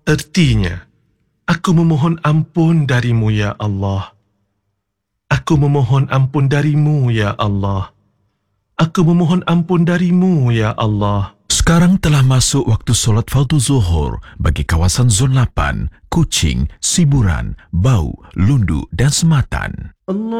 Ertinya, aku memohon ampun darimu, ya Allah. Aku memohon ampun darimu, ya Allah. Aku memohon ampun darimu, ya Allah. Sekarang telah masuk waktu solat fardu zuhur bagi kawasan Zon 8, Kuching, Siburan, Bau, Lundu dan Sematan.